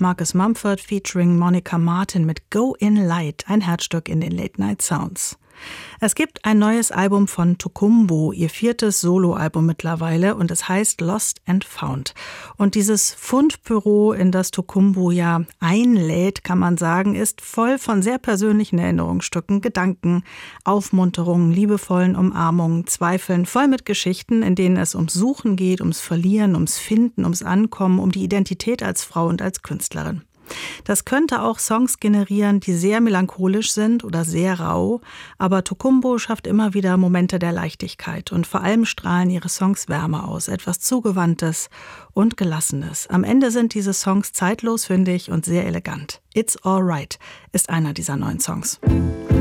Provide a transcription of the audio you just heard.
Marcus Mumford featuring Monica Martin mit Go In Light, ein Herzstück in den Late Night Sounds. Es gibt ein neues Album von Tokumbo, ihr 4. Soloalbum mittlerweile, und es heißt Lost and Found. Und dieses Fundbüro, in das Tokumbo ja einlädt, kann man sagen, ist voll von sehr persönlichen Erinnerungsstücken, Gedanken, Aufmunterungen, liebevollen Umarmungen, Zweifeln, voll mit Geschichten, in denen es ums Suchen geht, ums Verlieren, ums Finden, ums Ankommen, um die Identität als Frau und als Künstlerin. Das könnte auch Songs generieren, die sehr melancholisch sind oder sehr rau, aber Tokumbo schafft immer wieder Momente der Leichtigkeit und vor allem strahlen ihre Songs Wärme aus, etwas Zugewandtes und Gelassenes. Am Ende sind diese Songs zeitlos, finde ich, und sehr elegant. It's Alright ist einer dieser neuen Songs.